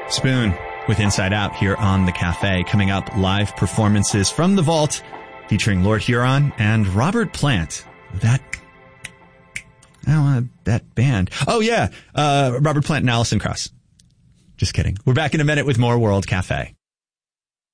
Spoon with Inside Out here on the Cafe. Coming up, live performances from the Vault featuring Lord Huron and Robert Plant. That band. Oh yeah, Robert Plant and Alison Krauss. Just kidding. We're back in a minute with more World Cafe.